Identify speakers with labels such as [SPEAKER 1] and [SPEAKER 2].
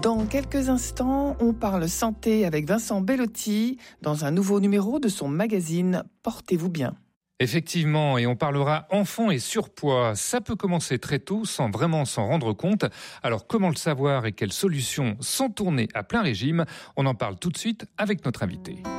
[SPEAKER 1] Dans quelques instants, on parle santé avec Vincent Bellotti dans un nouveau numéro de son magazine Portez-vous bien.
[SPEAKER 2] Effectivement, et on parlera enfants et surpoids. Ça peut commencer très tôt sans vraiment s'en rendre compte. Alors comment le savoir et quelles solutions sont tournées à plein régime ? On en parle tout de suite avec notre invité.